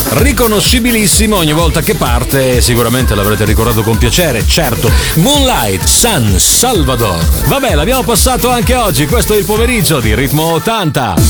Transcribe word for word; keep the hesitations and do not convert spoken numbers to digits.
riconoscibilissimo ogni volta che parte, sicuramente l'avrete ricordato con piacere, certo. Moonlight, San Salvador. Vabbè, l'abbiamo passato anche oggi, questo è il pomeriggio di Ritmo ottanta.